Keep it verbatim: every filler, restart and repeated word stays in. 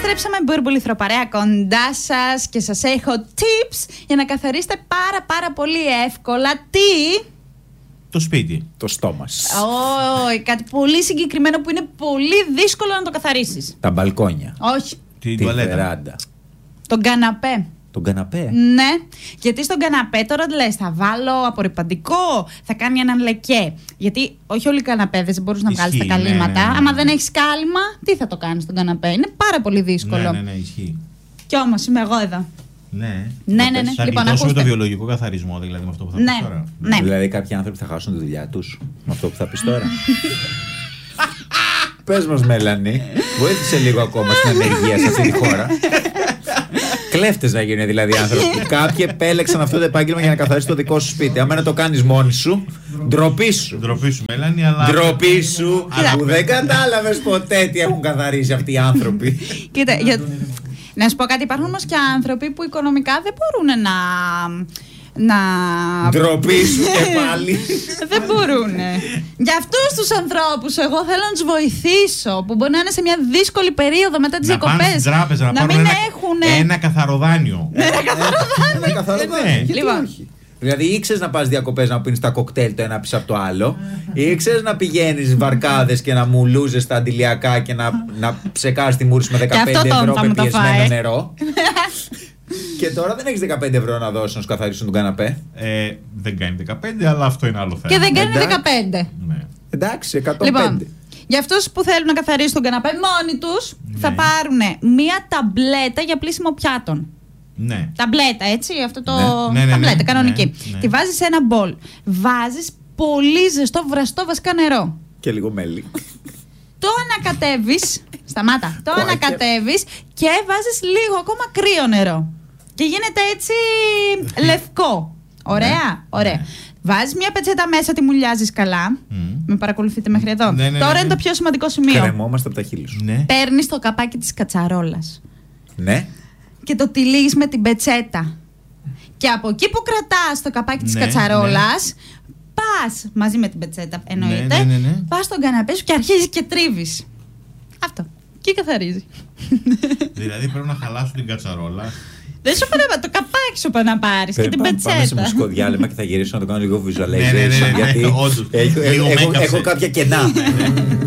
Επιστρέψαμε Μπούρμπουληθρο παρέα κοντά σας και σας έχω tips για να καθαρίσετε πάρα πάρα πολύ εύκολα τι? Το σπίτι. Το στόμα. Oh, κάτι πολύ συγκεκριμένο που είναι πολύ δύσκολο να το καθαρίσεις. Τα μπαλκόνια. Όχι. Την Τη τουαλέτα. βεράντα. Τον καναπέ. Τον καναπέ. Ναι, γιατί στον καναπέ τώρα λες θα βάλω απορριπαντικό, θα κάνει έναν λεκέ. Γιατί όχι όλοι οι καναπέδες δεν μπορείς να Ισχύει, βγάλεις τα ναι, καλύματα. ναι, ναι, ναι. Άμα δεν έχεις κάλυμα, τι θα το κάνεις στον καναπέ? Είναι πάρα πολύ δύσκολο. Ναι, ναι, ναι, ισχύει. Κι όμως είμαι εγώ εδώ. Ναι. Ναι, ναι, ναι. Θα Λοιπόν, γλιτώσουμε ακούστε. το βιολογικό καθαρισμό, δηλαδή με αυτό που θα Ναι, πεις τώρα. ναι. Δηλαδή κάποιοι άνθρωποι θα χάσουν τη δουλειά τους με αυτό που θα πεις τώρα. Πες μας, Μέλανη, βοήθησε λίγο ακόμα στην ανεργία σε αυτή τη χώρα. Κλέφτες να γίνουν δηλαδή άνθρωποι. Κάποιοι επέλεξαν αυτό το επάγγελμα για να καθαρίσεις το δικό σου σπίτι. Άμα να το κάνεις μόνη σου, ντροπή σου. Ντροπή σου, Μέλανη, αλλά. Ντροπή σου που δεν κατάλαβες ποτέ τι έχουν καθαρίσει αυτοί οι άνθρωποι. Κοίτα, για... να σου πω κάτι, υπάρχουν όμως και άνθρωποι που οικονομικά δεν μπορούν να... να... Ντροπή σου και πάλι. δεν μπορούν. Για αυτούς τους ανθρώπους εγώ θέλω να τους βοηθήσω, που μπορεί να είναι σε μια δύσκολη περίοδο μετά τις Να πάνε διακοπές. στην τράπεζα να, να πάρουν μην ένα, έχουν. ένα καθαροδάνιο. Ένα καθαρό δάνειο. Γιατί Λοιπόν. όχι? Δηλαδή ήξερες να πας διακοπές να πίνεις τα κοκτέιλ το ένα πίσω από το άλλο. Ήξερες να πηγαίνεις βαρκάδες και να μουλούζες τα αντιλιακά και να, να ψεκάς τη μούρη σου με δεκαπέντε αυτό το ευρώ θα μου το πεπιεσμένο φάει. νερό. Και τώρα δεν έχεις δεκαπέντε ευρώ να δώσεις να σου καθαρίσουν τον καναπέ. Ε, δεν κάνει δεκαπέντε, αλλά αυτό είναι άλλο θέμα. Και δεν κάνει Εντάξει. δεκαπέντε. Ναι. Εντάξει, εκατόν πέντε. Λοιπόν, για αυτούς που θέλουν να καθαρίσουν τον καναπέ μόνοι τους, Ναι. θα πάρουν μία ταμπλέτα για πλύσιμο πιάτων. Ναι. Ταμπλέτα, έτσι, αυτό το. Ναι, ναι, ναι, ταμπλέτα, ναι, κανονική. ναι, ναι. Τη βάζεις σε ένα μπολ. Βάζεις πολύ ζεστό, βραστό βασικά νερό. Και λίγο μέλι. Το ανακατεύεις. Σταμάτα. Το Κουάκια. ανακατεύεις και βάζεις λίγο ακόμα κρύο νερό. Και γίνεται έτσι λευκό. Ωραία, ωραία. Ναι. Βάζεις μια πετσέτα μέσα, τη μουλιάζεις καλά. Μμ. Με παρακολουθείτε μέχρι εδώ. Ναι, ναι, Τώρα ναι, είναι ναι. το πιο σημαντικό σημείο. Κρεμόμαστε από τα χείλη σου. Ναι. Παίρνεις το καπάκι της κατσαρόλας Ναι. και το τυλίγεις με την πετσέτα. Και από εκεί που κρατάς το καπάκι της Ναι, κατσαρόλας, πας μαζί με την πετσέτα, εννοείται. Ναι, ναι, ναι, ναι. Πας στον καναπέ σου και αρχίζεις και τρίβεις. Αυτό. Και καθαρίζει. Δηλαδή πρέπει να χαλάσω την κατσαρόλα. Δεν σου πρέπει το καπάκι σου πρέπει να πάρεις και την Πάμε- Πάμε σε πετσέτα. μουσικό διάλειμμα και θα γυρίσω να το κάνω λίγο Ναι, ναι, ναι, visualization. ναι, Γιατί όντως. έχω- Λίγο έχω- make-up έχω σε. κάποια κενά.